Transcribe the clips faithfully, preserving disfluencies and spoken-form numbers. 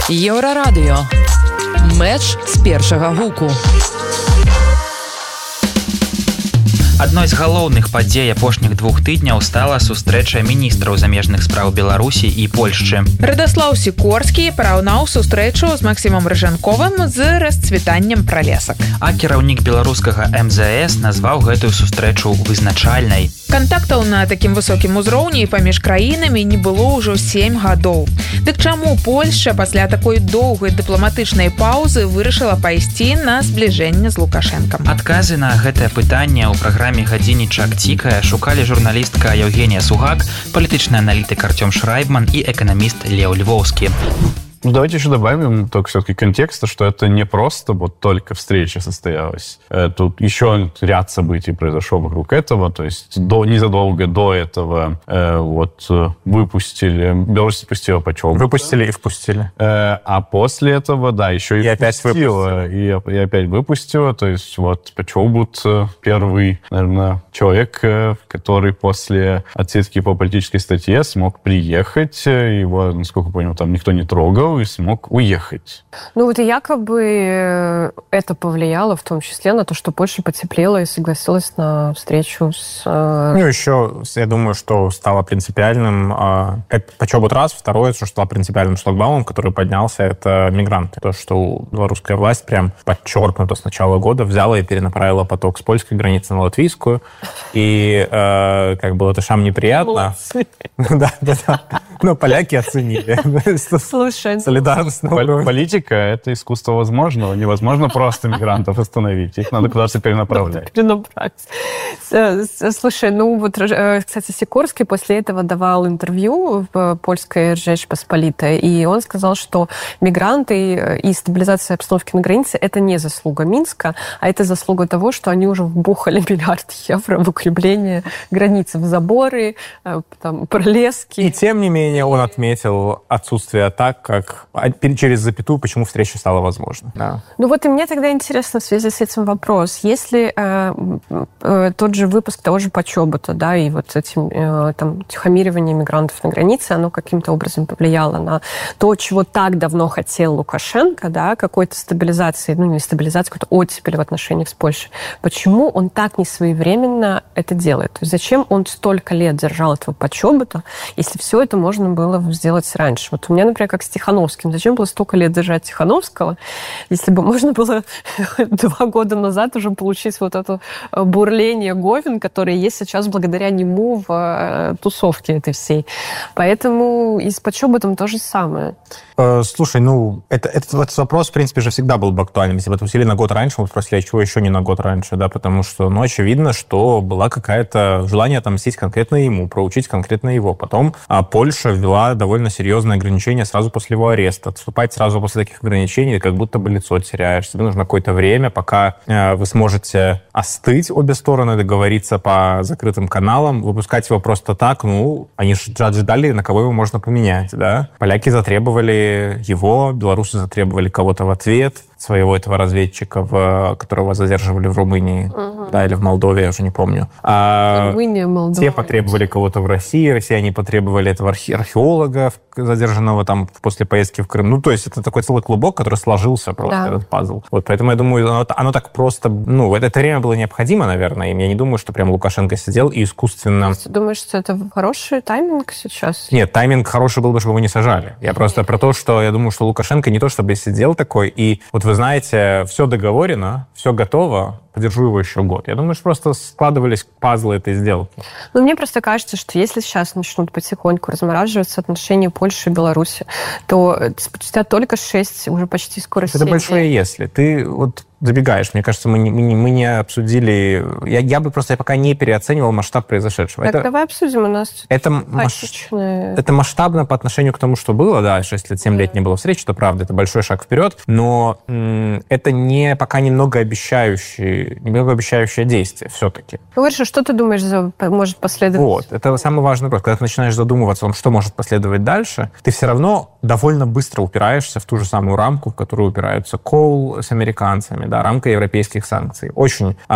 Еўрарадыё. Мэч з першага гуку. Адной з галоўных падзей апошніх двух тыдняў стала сустрэча міністраў замежных спраў Беларусі і Польшчы. Радаслаў Сікорскі параўнаў сустрэчу з Максімам Рыжанковым з расцвітаннем пралесак. А кіраўнік беларускага эм зэ эс назваў гэтую сустрэчу вызначальнай. Кантактаў на такім высокім узроўні паміж краінамі не было ўжо сем гадоў. Дык чаму Польшча пасля такой доўгай дыпламатычнай паўзы вырашыла пайсці на збліжэнне з Лукашэнкам? Адказы на гэтае пытанне ў праграме «Гадзіннічак цікае» шукалі журналістка Евгения Сугак, палітычны аналітык Артём Шрайбман и экономист Лео Львовский. Ну, давайте еще добавим только все-таки контекста, что это не просто вот только встреча состоялась. Тут еще ряд событий произошел вокруг этого. То есть до, незадолго до этого э, вот выпустили, Беларусь выпустила почему? Выпустили и впустили. Э, а после этого, да, еще и, и опять выпустила. И, и опять выпустила. То есть вот Почобут первый, наверное, человек, который после отсидки по политической статье смог приехать. Его, насколько я понял, там никто не трогал и смог уехать. Ну вот и якобы это повлияло в том числе на то, что Польша потеплела и согласилась на встречу с... Ну еще, я думаю, что стало принципиальным... Почобут раз, второе, что стало принципиальным шлагбаумом, который поднялся, это мигранты. То, что белорусская власть прям подчеркнуто с начала года взяла и перенаправила поток с польской границы на латвийскую. И как бы это шам неприятно. Да, да, да. Но поляки оценили. Слушай, солидарность на уровне. Политика — это искусство возможного. Невозможно просто мигрантов остановить. Их надо куда-то перенаправлять. Перенаправить. Слушай, ну вот, кстати, Сикорский после этого давал интервью в польской Rzecz Посполитой, и он сказал, что мигранты и стабилизация обстановки на границе — это не заслуга Минска, а это заслуга того, что они уже вбухали миллиард евро в укрепление границы, в заборы, там, пролески. И тем не менее он отметил отсутствие атак, как через запятую, почему встреча стала возможна. Да. Ну вот и мне тогда интересно в связи с этим вопрос. Если э, э, тот же выпуск того же Почобута, да, и вот этим э, там тихомиривание мигрантов на границе, оно каким-то образом повлияло на то, чего так давно хотел Лукашенко, да, какой-то стабилизации, ну не стабилизации, какой-то оттепели в отношениях с Польшей. Почему он так несвоевременно это делает? То есть зачем он столько лет держал этого Почобута, если все это можно было сделать раньше? Вот у меня, например, как с Тихановским. Зачем было столько лет держать Тихановского, если бы можно было два года назад уже получить вот это бурление Говен, которое есть сейчас благодаря нему в тусовке этой всей. Поэтому и с Почобутом то же самое. Слушай, ну, это, этот, этот вопрос, в принципе, же всегда был бы актуальным. Если бы это усилили на год раньше, мы спросили, а чего еще не на год раньше, да, потому что, ну, очевидно, что была какая-то желание отомстить конкретно ему, проучить конкретно его. Потом а Польша ввела довольно серьезные ограничения сразу после его ареста. Отступать сразу после таких ограничений, как будто бы лицо теряешь. Тебе нужно какое-то время, пока э, вы сможете остыть, обе стороны, договориться по закрытым каналам, выпускать его просто так, ну, они же ожидали, на кого его можно поменять, да. Поляки затребовали его, белорусы затребовали кого-то в ответ, своего этого разведчика, в, которого задерживали в Румынии, угу. да, или в Молдове, я уже не помню. А Румыния, Молдова. Те потребовали кого-то в России, россияне потребовали этого архе- археолога, задержанного там после поездки в Крым. Ну, то есть это такой целый клубок, который сложился просто, да. этот пазл. Вот, поэтому я думаю, оно, оно так просто... Ну, в это время было необходимо, наверное, им. Я не думаю, что прям Лукашенко сидел и искусственно... Ты думаешь, что это хороший тайминг сейчас? Нет, тайминг хороший был бы, чтобы его не сажали. Я просто про то, что я думаю, что Лукашенко не то чтобы сидел такой, и вот вы знаете, все договорено, все готово, подержу его еще год. Я думаю, что просто складывались пазлы этой сделки. Ну, мне просто кажется, что если сейчас начнут потихоньку размораживаться отношения Польши и Беларуси, то спустя только шесть, уже почти скоро семь Это большое лет. «если». Ты вот забегаешь. Мне кажется, мы не, мы не, мы не обсудили... Я, я бы просто пока не переоценивал масштаб произошедшего. Так, это, давай обсудим. У нас это, маш... это масштабно по отношению к тому, что было. Да, шесть лет, семь лет не было встреч, это правда. Это большой шаг вперед. Но м- это не, пока не многообещающее, не многообещающее действие все-таки. Ну, хорошо, что ты думаешь, за, может последовать? Вот. Это самый важный вопрос. Когда ты начинаешь задумываться о том, что может последовать дальше, ты все равно довольно быстро упираешься в ту же самую рамку, в которую упираются Коул с американцами, да, рамка европейских санкций. Очень а,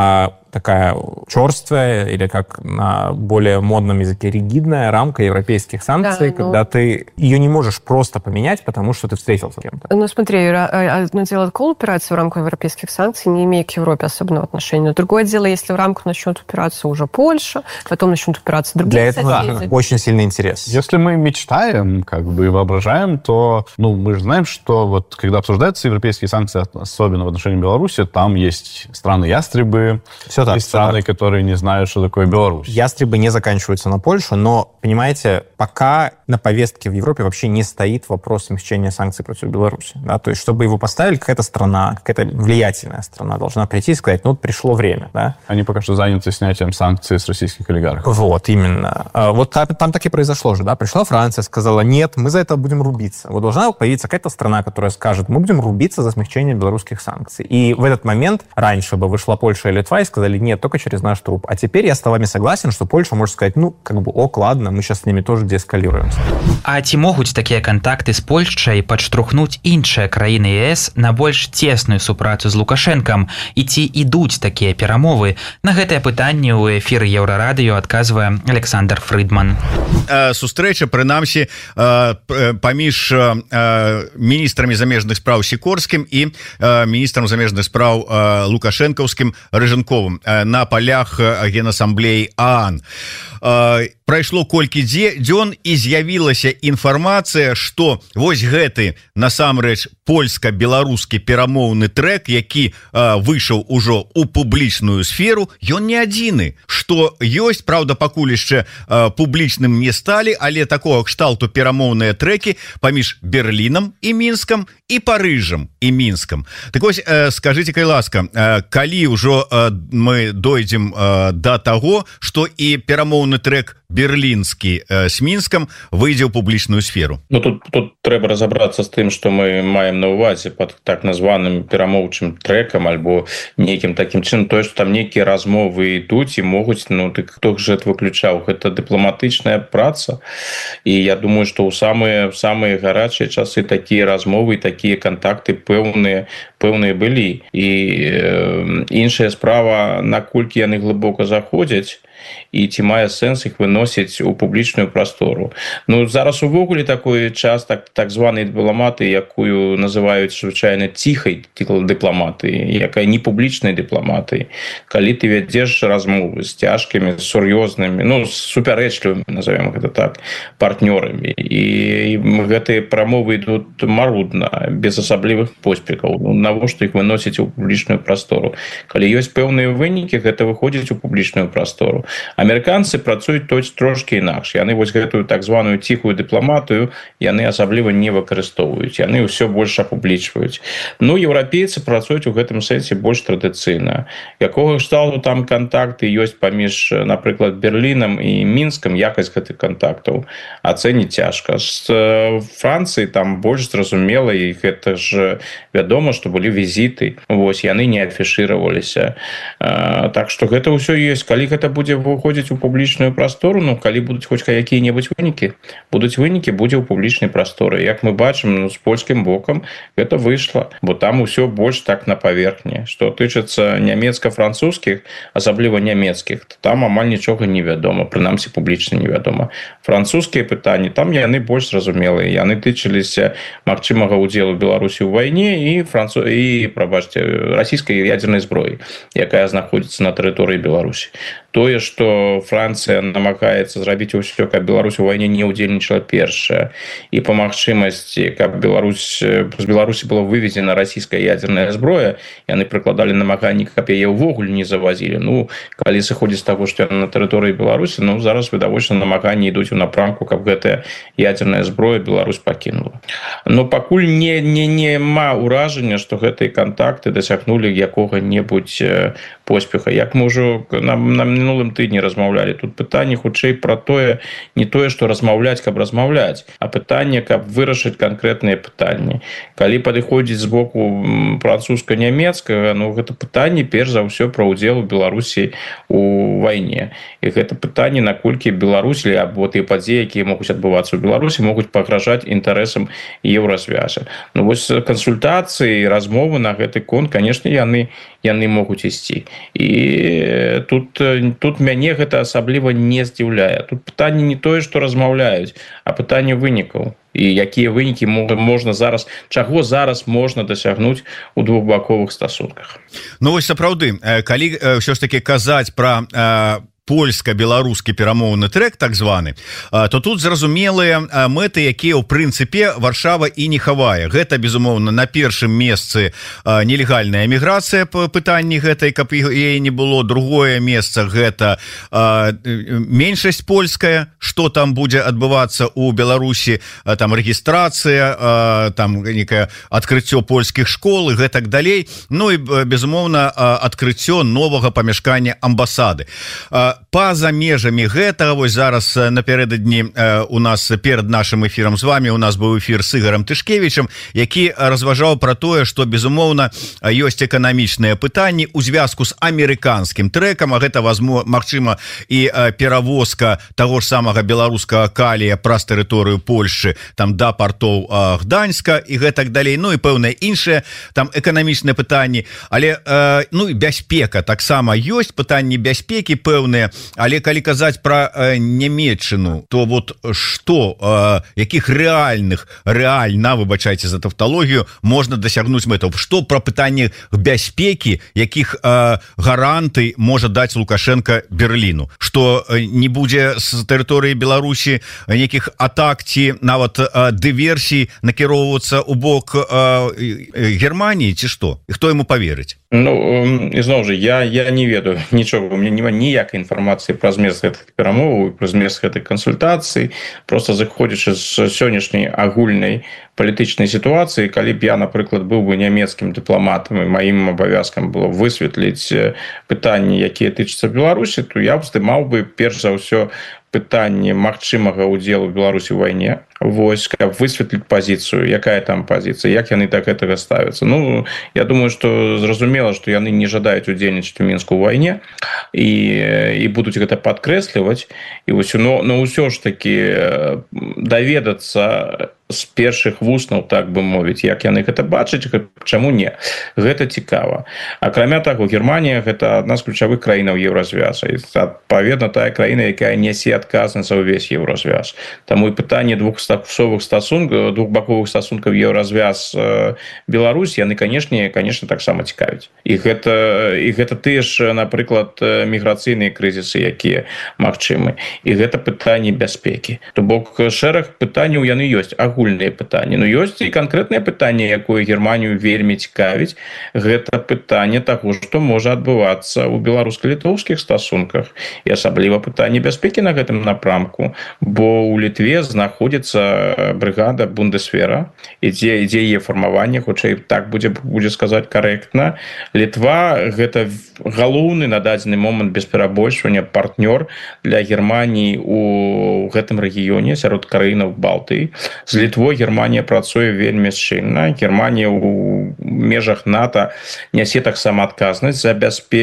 такая черствая или, как на более модном языке, ригидная рамка европейских санкций, да, когда ну... ты ее не можешь просто поменять, потому что ты встретился с кем-то. Ну, смотри, одно дело, Кол упирается в рамку европейских санкций, не имея к Европе особенного отношения. Но другое дело, если в рамку начнет упираться уже Польша, потом начнут упираться другие соседи. Для этого да, очень сильный интерес. Если мы мечтаем, как бы воображаем, то ну, мы же знаем, что вот когда обсуждаются европейские санкции, особенно в отношении Беларуси, там есть страны-ястребы, все так, есть страны, так. которые не знают, что такое Беларусь. Ястребы не заканчиваются на Польшу, но, понимаете, пока на повестке в Европе вообще не стоит вопрос смягчения санкций против Беларуси. Да? То есть, чтобы его поставили, какая-то страна, какая-то влиятельная страна должна прийти и сказать, ну, вот пришло время. Да? Они пока что заняты снятием санкций с российских олигархов. Вот, именно. Вот там, там так и произошло же. Да? Пришла Франция, сказала, нет, мы за это будем рубиться. Вот должна появиться какая-то страна, которая скажет, мы будем рубиться за смягчение белорусских санкций. И в этот момент раньше бы вышла Польша и Литва и сказали, нет, только через наш труп. А теперь я с вами согласен, что Польша может сказать, ну, как бы, ок, ладно, мы сейчас с ними тоже деэскалируемся. А ці могуць такія кантакты з Польшчай падштурхнуць іншыя краіны ЕС на больш цесную супрацу з Лукашэнкам? І ці ідуць такія перамовы? На гэтае пытанне ў эфіры Еўрарадыё адказвае Александр Фрыдман. Сустрэча, прынамсі, паміж міністрамі замежных спраў Сікорскім і міністрам замежных спраў Лукашэнкаўскім Рыжанковым на палях Генасамблеі ААН. Прайшло колькі дзён і з'явілася інфармацыя, што вось гэты насамрэч польска-беларускі перамоўны трэк, які а, выйшаў ужо ў публічную сферу, ён не адзіны, што ёсць, праўда, пакуль яшчэ а, публічным не сталі, але такога кшталту перамоўныя трэкі паміж Берлінам і Мінскам і Парыжам і Мінскам. Так вось, а, скажыце, кай ласка, а, калі ўжо а, мы дойдзем а, да таго, што і перамоўны трэк берлінскі э, с Мінскам выйдзе ў публічную сферу. Ну тут тут трэба разобрацца з тым, што мы маем на увазе под так названым перамоўчым трэкам альбо нейкім такім чынам, тое, што там нейкія размовы ідуць і могуць, ну ты хто ж это выключаў, гэта дыпламатычная праца. І я думаю, што ў самыя самыя гарачыя часы такія размовы, такія кантакты пэўныя пэўныя былі. І э, іншая справа, наколькі яны глыбока заходзяць і ці мае сэнс іх выносіць у публічную прастору. Ну зараз увогуле такой час так так званай дыпламатыі, якую называюць звычайна ціхай дыпламатыі, якая не публічнай дыпламатыі. Калі ты вядзеш размовы з цяжкімі, сур'ёзнымі, ну супярэчлівымі, назовем гэта так, партнёрамі, і гэтыя прамовы ідуць марудна, без асаблівых поспехаў. Ну, навошта іх выносіць у публічную прастору? Калі ёсць пэўныя вынікі, гэта выходзіць у публічную прастору. Амерыканцы працуюць трошкі інакш. Яны вось гэтую так званую ціхую дыпламатыю яны асабліва не выкарыстоўваюць. Яны ўсё больш апублічваюць. Ну, еўрапейцы працуюць у гэтым сэнсе больш традыцыйна. Якога кшталту там кантакты ёсць паміж, напрыклад, Берлінам і Мінскам, якасць гэтых кантактаў ацэніць цяжка. З Францыі там больш зразумела, і гэта ж вядома, што былі візіты. Вось яны не афішыраваліся. Так што гэта ўсё ёсць. Калі гэта будзе выходзіць у публічную прастору, ну, калі будуць хоць якія-небудзь вынікі, будуць вынікі, будзе ў публічнай прасторы. Як мы бачым, ну, з польскім бокам гэта выйшла, бо там усё больш так на паверхні. Што тычыцца нямецка-французскіх, асабліва нямецкіх, то там амаль нічога не вядома, прынамсі публічна невядома. Французскія пытанні, там яны больш зразумелыя, яны тычыліся магчымага ўдзелу Беларусі ў вайне і француз і, прабачце, расійскай ядзернай зброі, якая знаходзіцца на тэрыторыі Беларусі. Тое, што Францыя намагаецца зрабіць усё, каб Беларусь у вайне не ўдзельнічала першая, і па магчымасці, каб Беларусь, з Беларусі была вывезена расійская ядзерная зброя, яны прыкладалі намаганні, каб яе ўвогуле не завазілі. Ну, калі сыходзіць з таго, што яна на тэрыторыі Беларусі, ну, зараз відавочна намаганні ідуць у напрамку, каб гэтая ядзерная зброя Беларусь пакінула. Но пакуль не, не, нема ўражання, што гэтыя кантакты дасягнулі якога-небудзь поспеха. Як мы ўжо на, на мінулым тыдні размаўлялі, тут пытанне хутчэй пра тое, не тое, што размаўляць, каб размаўляць, а пытанне, каб вырашыць канкрэтныя пытанні. Калі падыходзіць з боку французска-нямецкага, ну, гэта пытанне перш за ўсё пра ўдзел у Беларусі у вайне. І гэта пытанне, наколькі Беларусь або тыя падзеі, якія могуць адбывацца ў Беларусі, могуць пагражаць інтарэсам еўразвяза. Ну, вось кансультацыі, размовы на гэты конт, канешне, яны яны могуць ісці. І тут тут мяне гэта асабліва не здзіўляе. Тут пытанне не тое, што размаўляюць, а пытанне вынікаў. І якія вынікі можна зараз, чаго зараз можна дасягнуць у двухбаковых стасунках. Ну вось сапраўды, калі ўсё ж таки казаць пра польска-беларускі перамоўны трэк так званы, то тут зразумелыя мэты, якія ў прынцыпе Варшава і не хавае. Гэта безумоўна на першым месцы нелегальная эміграцыя па пытанні гэтай, каб яе не было. Другое месца гэта меншасць польская, што там будзе адбывацца у Беларусі, там рэгістрацыя, там некае адкрыццё польскіх школ і гэтак далей. Ну і безумоўна адкрыццё новага памяшкання амбасады. Па-за межамі гэтага, вось зараз напярэдадні у нас перад нашым эфірам з вами у нас быў эфір з Ігарам Тышкевічам, які разважаў пра тое, што безумоўна ёсць эканамічныя пытанні ў звязку з амерыканскім трэкам, а гэта магчыма і перавозка таго ж самага беларускага калія праз тэрыторыю Польшчы там да партоў Гданьска і гэтак далей, ну і пэўныя іншыя там эканамічныя пытанні, але ну і бяспека таксама ёсць, пытанні бяспекі пэўныя. Але калі казаць пра Нямецчыну, то вот што, якіх рэальных, рэальна, выбачайце за тавталогію, можна дасягнуць мэтаў? Што пра пытанне бяспекі, якіх гаранты можа даць Лукашенко Берліну? Што не будзе з тэрыторыі Беларусі нейкіх атак ці нават дыверсій накіроўвацца ў бок Германіі, ці што? І хто яму поверыць? Ну, ізноў жа, я, я не ведаю нічога, у меня няма ніякай інфармацыі пра змест гэтых перамоваў, пра змест гэтай кансультацыі. Просто заходзячы з сённяшняй агульнай палітычнай сітуацыі, калі б я, напрыклад, быў бы нямецкім дыпламатам і маім абавязкам было высветліць пытанні, якія тычацца Беларусі, то я б здымаў бы перш за ўсё пытанне магчымага ўдзелу Беларусі ў вайне. Вось, каб высветліць пазіцыю, якая там пазіцыя, як яны так гэтага ставяцца. Ну, я думаю, што зразумела, што яны не жадаюць удзельнічаць у Мінску ў вайне і, і будуць гэта падкрэсліваць. І вось, но, но ўсё ж такі даведацца з першых вуснаў, так бы мовіць, як яны гэта бачаць, чаму не? Гэта цікава. Акрамя таго, Германія гэта адна з ключавых краінаў Еўразвяза. І, адпаведна, тая краіна, якая нясе адказнасць за ўвесь Еўразвяз. Таму і пытанне двух стасовых стасункаў, двухбаковых стасункаў Еўразвяз Беларусь, яны, канешне, канешне, таксама цікавяць. І гэта, і гэта тыя ж, напрыклад, міграцыйныя крызісы, якія магчымы. І гэта пытанне бяспекі. То бок шэраг пытанняў яны ёсць, агульныя пытанні. Ну, ёсць і канкрэтнае пытанне, якое Германію вельмі цікавіць. Гэта пытанне таго, што можа адбывацца ў беларуска-літоўскіх стасунках. І асабліва пытанне бяспекі на гэтым напрамку, бо ў Літве знаходзіцца брыгада Бундесвера, ідзе, ідзе яе фармаванне, хутчэй так будзе, будзе сказаць карэктна. Літва гэта галоўны на дадзены момант без перабольшвання партнёр для Германіі у гэтым рэгіёне сярод краінаў Балтыі. З Літвой Германія працуе вельмі шчыльна. Германія ў межах НАТО нясе таксама адказнасць за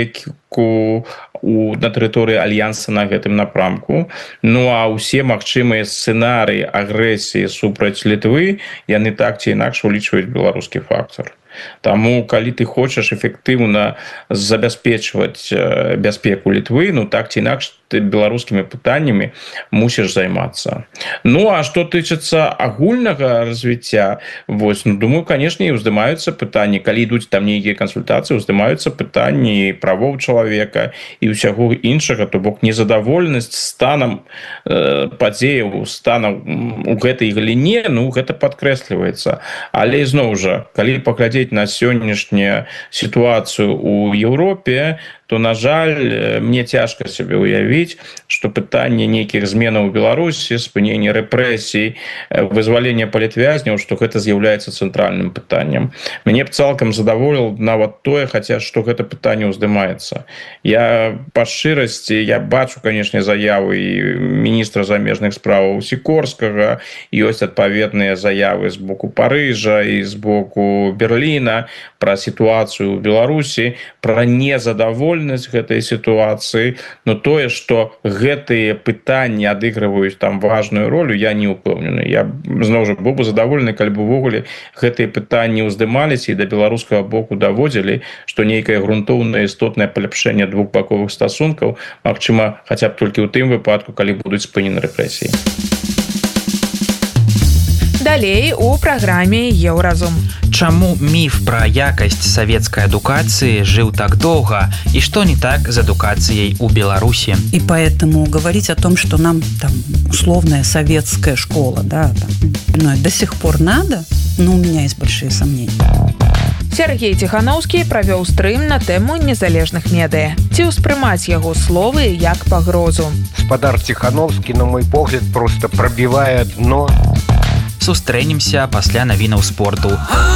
бяспеку у, на тэрыторыі альянса на гэтым напрамку. Ну а ўсе магчымыя сцэнарыі агрэсіі супраць Літвы, яны так ці інакш улічваюць беларускі фактор. Таму, калі ты хочаш эфектыўна забяспечваць бяспеку Літвы, ну так ці інакш ты беларускімі пытаннямі мусіш займацца. Ну, а што тычыцца агульнага развіцця, вось, ну, думаю, канешне, і ўздымаюцца пытанні, калі ідуць там нейкія кансультацыі, ўздымаюцца пытанні правоў чалавека і ўсяго іншага, то бок незадаволенасць станам э, падзеяў, станам у гэтай галіне, ну, гэта падкрэсліваецца. Але ізноў жа, калі паглядзець на сённяшнюю сітуацыю ў Еўропе, то, на жаль, мне цяжка сябе ўявіць, што пытанне нейкіх зменаў у Беларусі, спынення рэпрэсій, вызвалення палітвязняў, што гэта з'яўляецца цэнтральным пытаннем. Мяне б цалкам задаволіла нават тое, хаця што гэта пытанне ўздымаецца. Я па шчырасці, я бачу, канешне, заявы і міністра замежных спраў Сікорскага, ёсць адпаведныя заявы з боку Парыжа і з боку Берліна пра сітуацыю ў Беларусі, пра незадавольнасць гэтай сітуацыі, но тое, што гэтыя пытанні адыгрываюць там важную ролю, я не упэўнены. Я зноў жа быў бы задаволены, калі бы увогуле гэтыя пытанні ўздымаліся і да беларускага боку даводзілі, што нейкае грунтоўнае істотнае паляпшэнне двухбаковых стасункаў магчыма хаця б толькі ў тым выпадку, калі будуць спынены рэпрэсіі. Далей у праграме Еўразум. Чаму міф пра якасць савецкай адукацыі жыў так доўга і што не так з адукацыяй у Беларусі? И поэтому говорить о том, что нам там условная советская школа, да, там, ну, до сих пор надо, но у меня есть большие сомнения. Сергей Тихановский правёў стрым на тэму незалежных медыя. Ці ўспрымаць яго словы як пагрозу? Гаспадар Тихановский, на мой погляд, просто пробивает дно. Сустрэнемся пасля навінаў спорту.